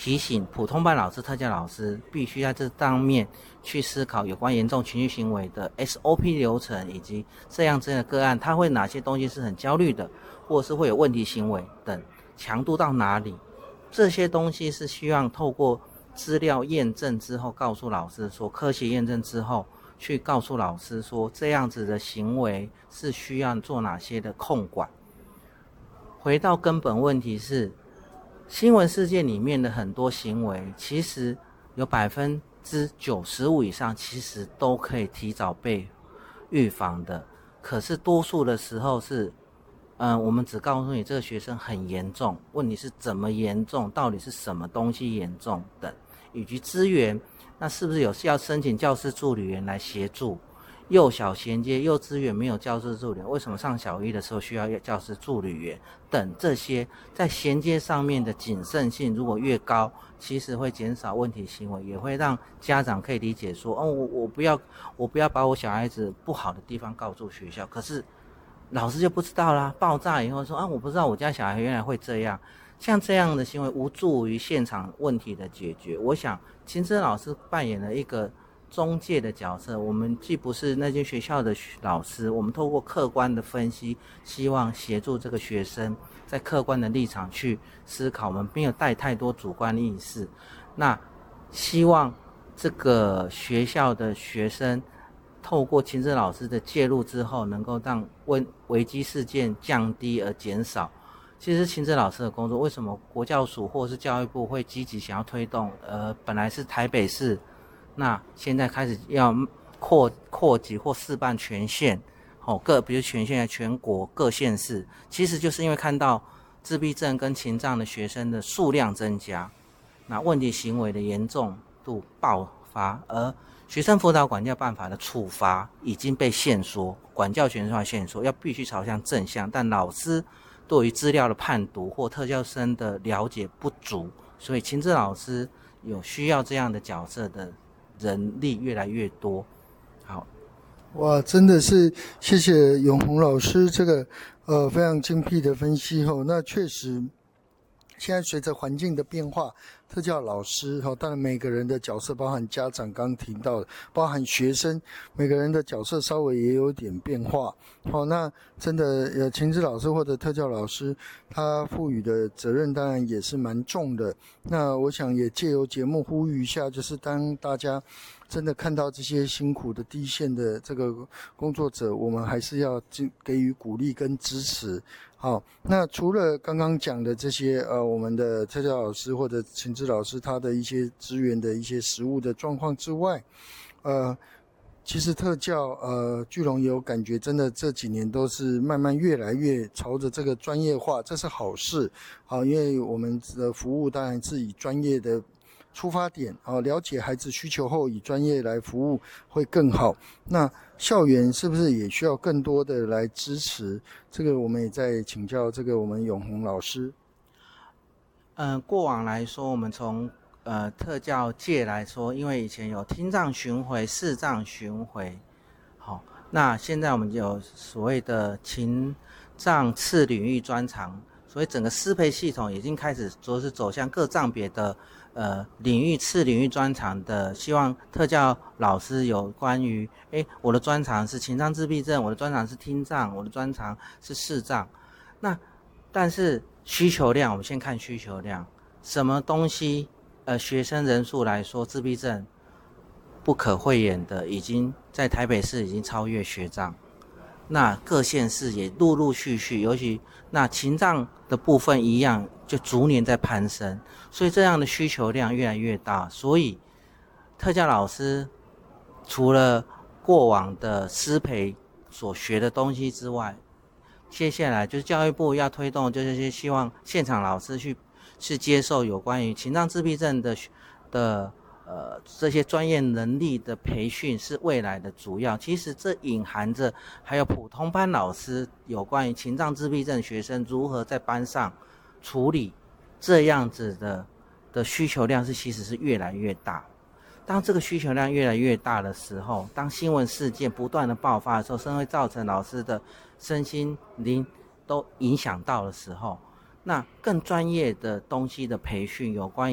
提醒普通班老师、特教老师必须在这方面去思考有关严重情绪行为的 SOP 流程，以及这样子的个案，他会哪些东西是很焦虑的，或者是会有问题行为等，强度到哪里，这些东西是希望透过资料验证之后告诉老师说，科学验证之后去告诉老师说，这样子的行为是需要做哪些的控管。回到根本问题是，新闻事件里面的很多行为，其实有95%以上其实都可以提早被预防的，可是多数的时候是我们只告诉你这个学生很严重，问题是怎么严重，到底是什么东西严重等，以及资源，那是不是有需要申请教师助理员来协助，幼小衔接幼稚园没有教师助理员，为什么上小一的时候需要教师助理员等，这些在衔接上面的谨慎性如果越高，其实会减少问题行为，也会让家长可以理解说，我不要把我小孩子不好的地方告诉学校，可是老师就不知道啦，爆炸以后说我不知道我家小孩原来会这样，像这样的行为无助于现场问题的解决。我想秦真老师扮演了一个中介的角色，我们既不是那间学校的老师，我们透过客观的分析，希望协助这个学生在客观的立场去思考，我们没有带太多主观意识，那希望这个学校的学生透过秦真老师的介入之后，能够让危机事件降低而减少。其实秦真老师的工作，为什么国教署或是教育部会积极想要推动？本来是台北市，那现在开始要扩及或试办全县，比如全县全国各县市，其实就是因为看到自闭症跟情障的学生的数量增加，那问题行为的严重度爆发，而学生辅导管教办法的处罚已经被限缩，管教权限限缩，要必须朝向正向，但老师对于资料的判读或特教生的了解不足，所以秦真老师有需要这样的角色的人力越来越多。好， 哇，真的是谢谢永宏老师这个非常精辟的分析那确实现在随着环境的变化，特教老师当然每个人的角色，包含家长刚提到的，包含学生，每个人的角色稍微也有点变化。那真的秦真老师或者特教老师，他赋予的责任当然也是蛮重的。那我想也借由节目呼吁一下，就是当大家真的看到这些辛苦的第一线的这个工作者，我们还是要给予鼓励跟支持。好，那除了刚刚讲的这些我们的特教老师或者秦真老师他的一些资源的一些实务的状况之外，其实特教巨龙也有感觉，真的这几年都是慢慢越来越朝着这个专业化，这是好事。好，因为我们的服务当然是以专业的出发点，了解孩子需求后以专业来服务会更好。那校园是不是也需要更多的来支持？这个我们也在请教这个我们永宏老师。 过往来说，我们从特教界来说，因为以前有听障巡回、视障巡回，好，那现在我们有所谓的情障次领域专长，所以整个师培系统已经开始走向各障别的领域次领域专长的，希望特教老师有关于我的专长是情障自闭症，我的专长是听障，我的专长是视障。那但是需求量，我们先看需求量，什么东西学生人数来说，自闭症不可讳言的已经在台北市已经超越学障，那各县市也陆陆续续，尤其那情障的部分一样，就逐年在攀升，所以这样的需求量越来越大。所以特教老师除了过往的师培所学的东西之外，接下来就是教育部要推动，就是希望现场老师去接受有关于情障自闭症的这些专业能力的培训是未来的主要。其实这隐含着还有普通班老师有关于情障自闭症学生如何在班上处理这样子的需求量其实是越来越大。当这个需求量越来越大的时候，当新闻事件不断的爆发的时候，甚至会造成老师的身心灵都影响到的时候，那更专业的东西的培训有关